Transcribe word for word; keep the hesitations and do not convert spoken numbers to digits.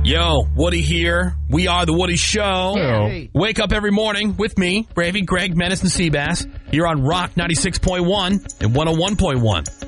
Yo, Woody here. We are The Woody Show. Hey. Wake up every morning with me, Bravey, Greg, Menace, and Seabass here on Rock ninety-six point one and one oh one point one.